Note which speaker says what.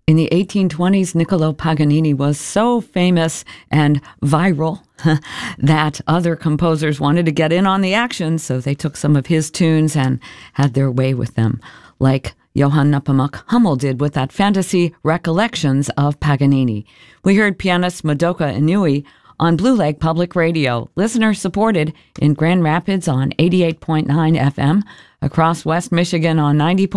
Speaker 1: In the 1820s, Niccolo Paganini was so famous and viral that other composers wanted to get in on the action, so they took some of his tunes and had their way with them, like Johann Nepomuk Hummel did with that fantasy Recollections of Paganini. We heard pianist Madoka Inui on Blue Lake Public Radio, listener-supported in Grand Rapids on 88.9 FM, across West Michigan on 90.